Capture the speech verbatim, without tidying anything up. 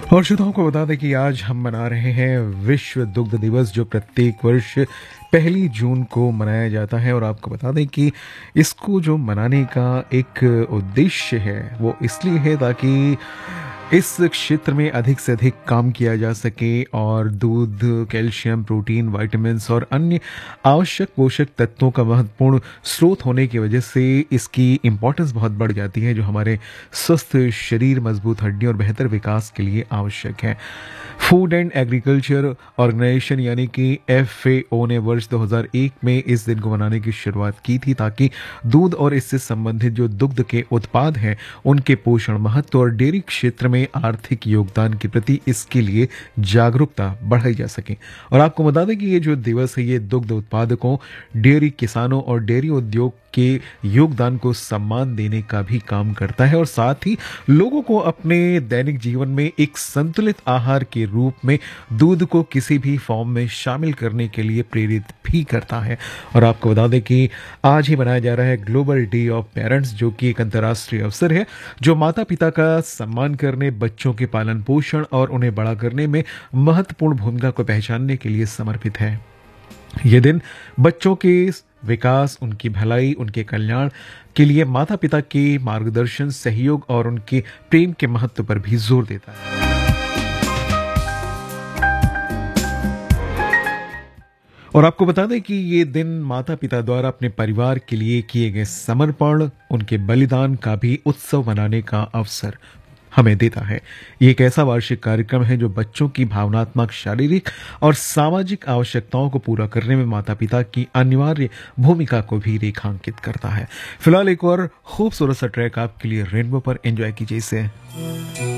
और श्रोताओं को बता दें कि आज हम मना रहे हैं विश्व दुग्ध दिवस, जो प्रत्येक वर्ष पहली जून को मनाया जाता है। और आपको बता दें कि इसको जो मनाने का एक उद्देश्य है वो इसलिए है ताकि इस क्षेत्र में अधिक से अधिक काम किया जा सके और दूध, कैल्शियम, प्रोटीन, विटामिन्स और अन्य आवश्यक पोषक तत्वों का महत्वपूर्ण स्रोत होने की वजह से इसकी इम्पोर्टेंस बहुत बढ़ जाती है, जो हमारे स्वस्थ शरीर, मजबूत हड्डियों और बेहतर विकास के लिए आवश्यक है। फूड एंड एग्रीकल्चर ऑर्गेनाइजेशन यानी कि एफ ए ओ ने वर्ष दो हज़ार एक में इस दिन को मनाने की शुरुआत की थी ताकि दूध और इससे संबंधित जो दुग्ध के उत्पाद हैं उनके पोषण महत्व और डेयरी क्षेत्र में आर्थिक योगदान के प्रति इसके लिए जागरूकता बढ़ाई जा सके। और आपको बता दें कि ये जो दिवस है ये दुग्ध उत्पादकों, डेयरी किसानों और डेयरी उद्योग के योगदान को सम्मान देने का भी काम करता है और साथ ही लोगों को अपने दैनिक जीवन में एक संतुलित आहार के रूप में दूध को किसी भी फॉर्म में शामिल करने के लिए प्रेरित भी करता है। और आपको बता दें कि आज ही मनाया जा रहा है ग्लोबल डे ऑफ पेरेंट्स, जो कि एक अंतर्राष्ट्रीय अवसर है जो माता पिता का सम्मान करने, बच्चों के पालन पोषण और उन्हें बड़ा करने में महत्वपूर्ण भूमिका को पहचानने के लिए समर्पित है। यह दिन बच्चों के विकास, उनकी भलाई, उनके कल्याण के लिए माता पिता के मार्गदर्शन, सहयोग और उनके प्रेम के महत्व पर भी जोर देता है। और आपको बता दें कि ये दिन माता पिता द्वारा अपने परिवार के लिए किए गए समर्पण, उनके बलिदान का भी उत्सव मनाने का अवसर हमें देता है। ये एक ऐसा वार्षिक कार्यक्रम है जो बच्चों की भावनात्मक, शारीरिक और सामाजिक आवश्यकताओं को पूरा करने में माता पिता की अनिवार्य भूमिका को भी रेखांकित करता है। फिलहाल एक और खूबसूरत सा ट्रैक आपके लिए रेनबो पर एंजॉय कीजिए इसे।